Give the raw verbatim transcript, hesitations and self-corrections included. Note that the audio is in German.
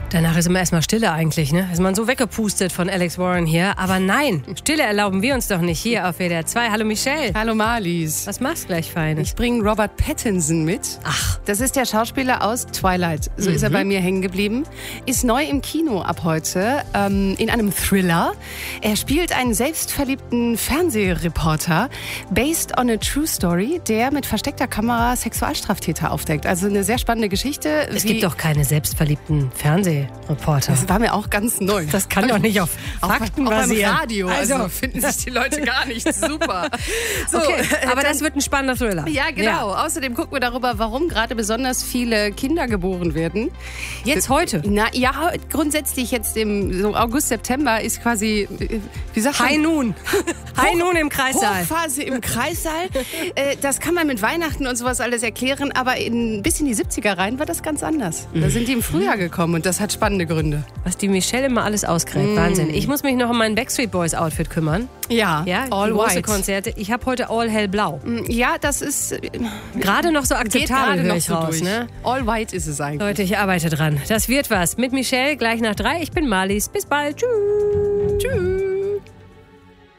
Danach ist immer erstmal Stille eigentlich, ne? Ist man so weggepustet von Alex Warren hier. Aber nein, Stille erlauben wir uns doch nicht hier auf W D R zwei. Hallo Michelle. Hallo Marlies. Was machst du gleich Feines? Ich bringe Robert Pattinson mit. Ach. Das ist der Schauspieler aus Twilight. So mhm. ist er bei mir hängen geblieben. Ist neu im Kino ab heute, ähm, in einem Thriller. Er spielt einen selbstverliebten Fernsehreporter, based on a true story, der mit versteckter Kamera Sexualstraftäter aufdeckt. Also eine sehr spannende Geschichte. Es gibt doch keine selbstverliebten Fernsehreporter. Das war mir auch ganz neu. Das kann doch nicht auf Fakten auch, auch basieren. Beim Radio. Also, also finden sich die Leute gar nicht super. So, okay, aber das wird ein spannender Thriller. Ja, genau. Ja. Außerdem gucken wir darüber, warum gerade besonders viele Kinder geboren werden. Jetzt heute? Na ja, grundsätzlich jetzt im so August, September ist quasi, wie sagt man? High Noon. High Noon im Kreissaal. Hochphase im Kreissaal. Das kann man mit Weihnachten und sowas alles erklären, aber in, bis in die siebziger rein war das ganz anders. Da sind die im Frühjahr gekommen und das hat spannende Gründe. Was die Michelle immer alles ausgräbt. Mm. Wahnsinn. Ich muss mich noch um mein Backstreet Boys Outfit kümmern. Ja, ja all große white. Konzerte. Ich habe heute all hellblau. Ja, das ist gerade noch so akzeptabel, höre ich so raus. Durch. Ne? All white ist es eigentlich. Leute, ich arbeite dran. Das wird was. Mit Michelle gleich nach drei. Ich bin Marlies. Bis bald. Tschüss. Tschüss.